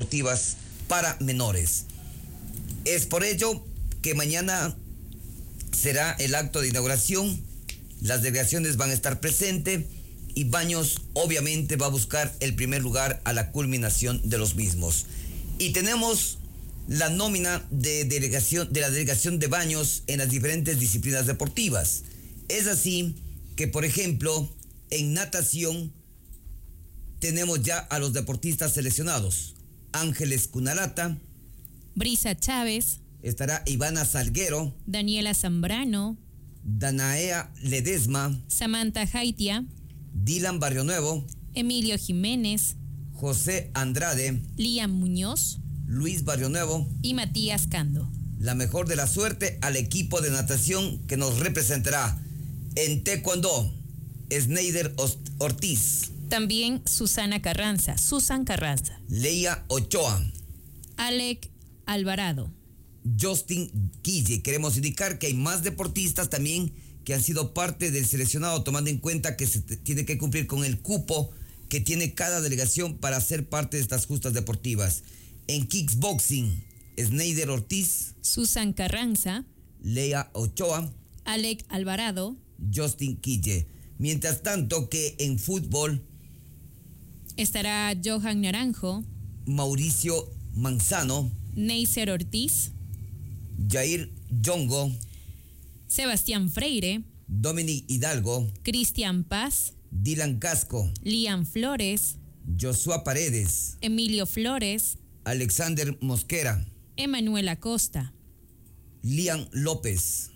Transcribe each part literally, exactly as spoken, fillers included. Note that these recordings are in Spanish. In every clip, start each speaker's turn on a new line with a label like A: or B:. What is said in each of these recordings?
A: deportivas para menores. Es por ello que mañana será el acto de inauguración, las delegaciones van a estar presentes y Baños obviamente va a buscar el primer lugar a la culminación de los mismos. Y tenemos la nómina de, delegación, de la delegación de Baños en las diferentes disciplinas deportivas. Es así que, por ejemplo, en natación tenemos ya a los deportistas seleccionados. Ángeles Cunalata,
B: Brisa Chávez,
A: estará Ivana Salguero,
B: Daniela Zambrano,
A: Danaea Ledesma,
B: Samantha Jaitia,
A: Dylan Barrionuevo,
B: Emilio Jiménez,
A: José Andrade,
B: Liam Muñoz,
A: Luis Barrionuevo
B: y Matías Cando.
A: La mejor de la suerte al equipo de natación que nos representará. En taekwondo, Sneider Ortiz,
B: también Susana Carranza, Susan Carranza,
A: Leia Ochoa,
B: Alec Alvarado,
A: Justin Quille. Queremos indicar que hay más deportistas también que han sido parte del seleccionado, tomando en cuenta que se tiene que cumplir con el cupo que tiene cada delegación para ser parte de estas justas deportivas. En kickboxing, Sneider Ortiz,
B: Susan Carranza,
A: Leia Ochoa,
B: Alec Alvarado,
A: Justin Quille. Mientras tanto que en fútbol
B: estará Johan Naranjo,
A: Mauricio Manzano,
B: Neisser Ortiz,
A: Jair Yongo,
B: Sebastián Freire,
A: Dominic Hidalgo,
B: Cristian Paz,
A: Dylan Casco,
B: Lian Flores,
A: Joshua Paredes,
B: Emilio Flores,
A: Alexander Mosquera,
B: Emanuel Acosta,
A: Lian López,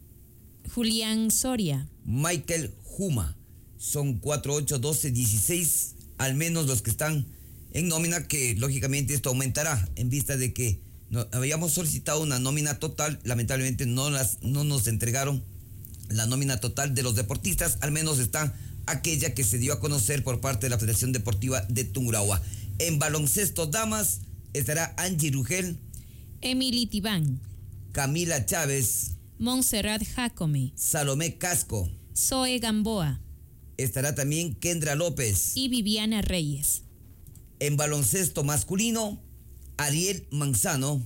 B: Julián Soria,
A: Michael Juma. Son cuatro, ocho, doce, dieciséis, al menos los que están en nómina, que lógicamente esto aumentará en vista de que no, habíamos solicitado una nómina total. Lamentablemente no, las, no nos entregaron la nómina total de los deportistas, al menos está aquella que se dio a conocer por parte de la Federación Deportiva de Tungurahua. En baloncesto damas estará Angie Rugel,
B: Emily Tibán,
A: Camila Chávez,
B: Montserrat Jacome,
A: Salomé Casco,
B: Zoe Gamboa,
A: estará también Kendra López
B: y Viviana Reyes.
A: En baloncesto masculino, Ariel Manzano,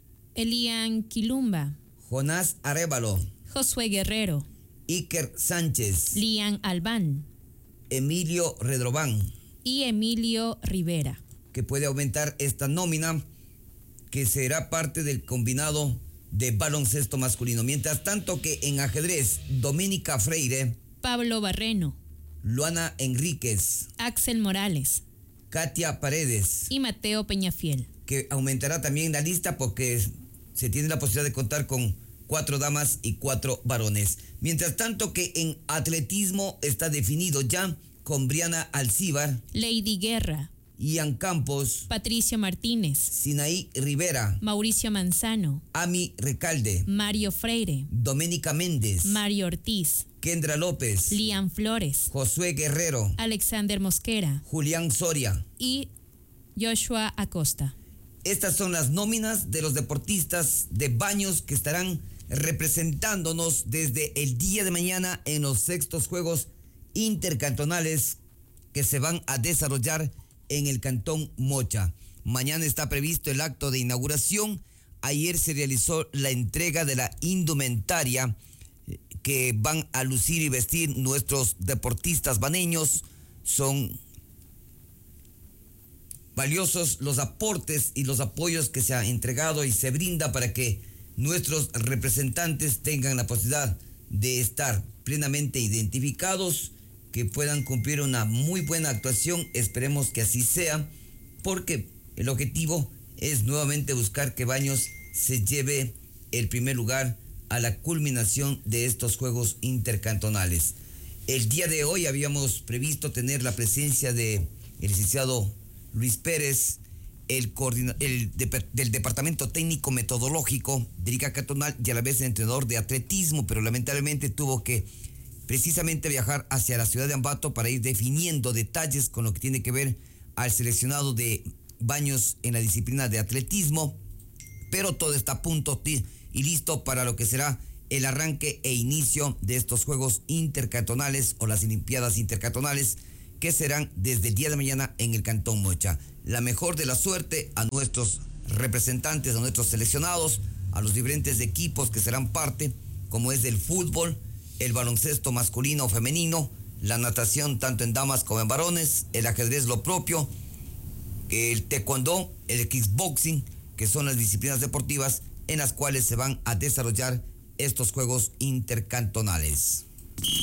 B: Elian Quilumba,
A: Jonás Arévalo,
B: Josué Guerrero,
A: Iker Sánchez,
B: Lian Albán,
A: Emilio Redrobán,
B: y Emilio Rivera,
A: que puede aumentar esta nómina, que será parte del combinado de baloncesto masculino. Mientras tanto que en ajedrez, Doménica Freire,
B: Pablo Barreno,
A: Luana Enríquez,
B: Axel Morales,
A: Katia Paredes
B: y Mateo Peñafiel,
A: que aumentará también la lista porque se tiene la posibilidad de contar con cuatro damas y cuatro varones. Mientras tanto que en atletismo está definido ya con Briana Alcíbar,
B: Lady Guerra,
A: Ian Campos,
B: Patricio Martínez,
A: Sinaí Rivera,
B: Mauricio Manzano,
A: Ami Recalde,
B: Mario Freire,
A: Doménica Méndez,
B: Mario Ortiz,
A: Kendra López,
B: Lian Flores,
A: Josué Guerrero,
B: Alexander Mosquera
A: Julián Soria
B: y Joshua Acosta.
A: Estas son las nóminas de los deportistas de Baños que estarán representándonos desde el día de mañana en los sextos Juegos Intercantonales que se van a desarrollar en el Cantón Mocha. Mañana está previsto el acto de inauguración. Ayer se realizó la entrega de la indumentaria que van a lucir y vestir nuestros deportistas baneños. Son valiosos los aportes y los apoyos que se ha entregado y se brinda para que nuestros representantes tengan la posibilidad de estar plenamente identificados, que puedan cumplir una muy buena actuación. Esperemos que así sea, porque el objetivo es nuevamente buscar que Baños se lleve el primer lugar a la culminación de estos Juegos Intercantonales. El día de hoy habíamos previsto tener la presencia de el licenciado Luis Pérez, el, coordina- el de- del Departamento Técnico Metodológico de Liga Cantonal y a la vez el entrenador de atletismo, pero lamentablemente tuvo que precisamente viajar hacia la ciudad de Ambato para ir definiendo detalles con lo que tiene que ver al seleccionado de Baños en la disciplina de atletismo, pero todo está a punto y listo para lo que será el arranque e inicio de estos Juegos Intercantonales o las Olimpiadas Intercantonales que serán desde el día de mañana en el Cantón Mocha. La mejor de la suerte a nuestros representantes, a nuestros seleccionados, a los diferentes equipos que serán parte, como es el fútbol, el baloncesto masculino o femenino, la natación tanto en damas como en varones, el ajedrez lo propio, el taekwondo, el kickboxing, que son las disciplinas deportivas en las cuales se van a desarrollar estos juegos intercantonales.